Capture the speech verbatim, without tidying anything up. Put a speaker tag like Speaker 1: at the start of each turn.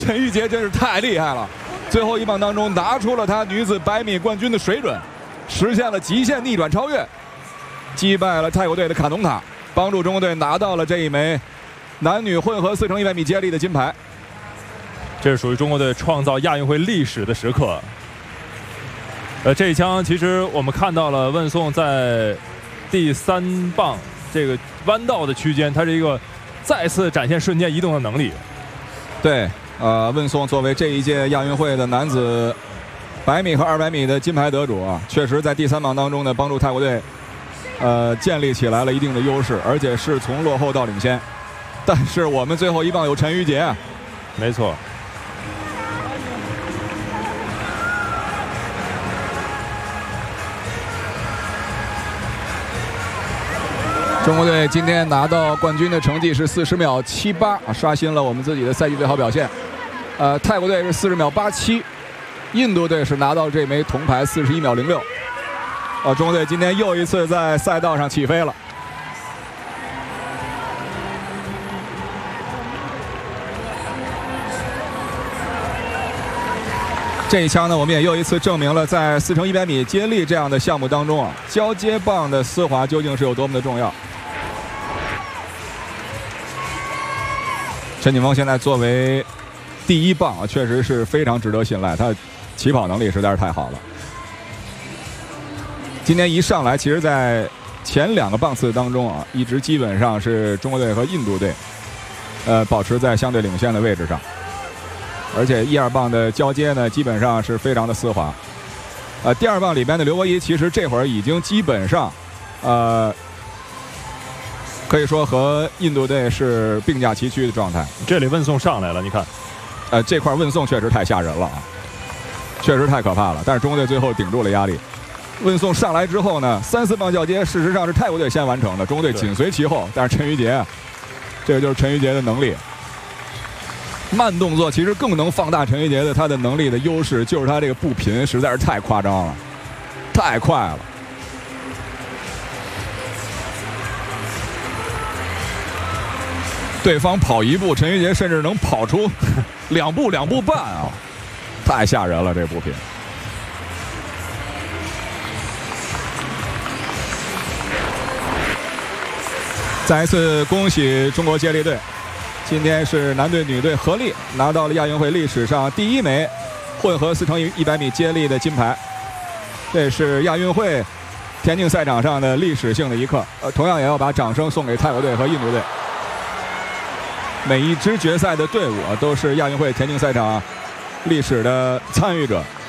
Speaker 1: 陈玉洁真是太厉害了，最后一棒当中拿出了她女子百米冠军的水准，实现了极限逆转超越，击败了泰国队的卡农塔，帮助中国队拿到了这一枚男女混合四乘一百米接力的金牌。
Speaker 2: 这是属于中国队创造亚运会历史的时刻。呃，这一枪其实我们看到了问颂在第三棒这个弯道的区间，他是一个再次展现瞬间移动的能力。
Speaker 1: 对。 呃，问颂作为这一届亚运会的男子百米和二百米的金牌得主啊，确实在第三棒当中呢，帮助泰国队呃建立起来了一定的优势，而且是从落后到领先。但是我们最后一棒有陈玉洁啊，
Speaker 2: 没错。
Speaker 1: 中国队今天拿到冠军的成绩是四十秒七八，刷新了我们自己的赛季最好表现。呃，泰国队是四十秒八七，印度队是拿到这枚铜牌四十一秒零六。呃，中国队今天又一次在赛道上起飞了。这一枪呢，我们也又一次证明了，在四乘一百米接力这样的项目当中啊，交接棒的丝滑究竟是有多么的重要。陈锦锋现在作为第一棒啊，确实是非常值得信赖，他起跑能力实在是太好了。今天一上来，其实在前两个棒次当中啊，一直基本上是中国队和印度队，呃，保持在相对领先的位置上。而且一二棒的交接呢，基本上是非常的丝滑。呃，第二棒里边的刘国一，其实这会儿已经基本上，呃，可以说和印度队是并驾齐驱的状态。
Speaker 2: 这里问颂上来了，你看，
Speaker 1: 呃，这块问颂确实太吓人了啊，确实太可怕了。但是中国队最后顶住了压力。问颂上来之后呢，三四棒交接，事实上是泰国队先完成的，中国队紧随其后。但是陈玉洁，这个就是陈玉洁的能力。慢动作其实更能放大陈玉洁的他的能力的优势，就是他这个步频实在是太夸张了，太快了。对方跑一步，陈玉洁甚至能跑出两步、两步半啊，太吓人了这步频。再一次恭喜中国接力队。今天是男队、女队合力拿到了亚运会历史上第一枚混合四乘一百米接力的金牌，这是亚运会田径赛场上的历史性的一刻。呃，同样也要把掌声送给泰国队和印度队。每一支决赛的队伍都是亚运会田径赛场历史的参与者。